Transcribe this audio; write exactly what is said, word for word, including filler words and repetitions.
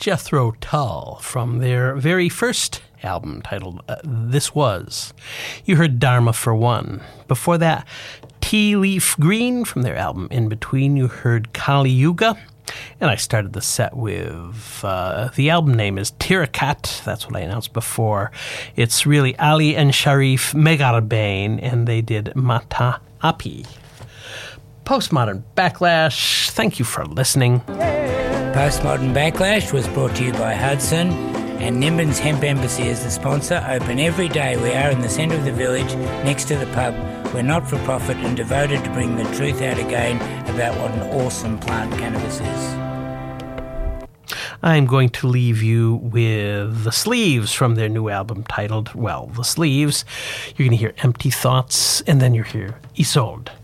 Jethro Tull from their very first album titled uh, This Was. You heard Dharma for One. Before that, Tea Leaf Green from their album In Between. You heard Kali Yuga. And I started the set with, uh, the album name is Tirakat. That's what I announced before. It's really Ali and Sharif Megharbain, and they did Mata Api. Postmodern Backlash, thank you for listening. Postmodern Backlash was brought to you by Hudson, and Nimbin's Hemp Embassy is the sponsor. Open every day. We are in the centre of the village, next to the pub. We're not-for-profit and devoted to bring the truth out again about what an awesome plant cannabis is. I'm going to leave you with The Sleeves from their new album titled, well, The Sleeves. You're going to hear Empty Thoughts, and then you'll hear Isolde.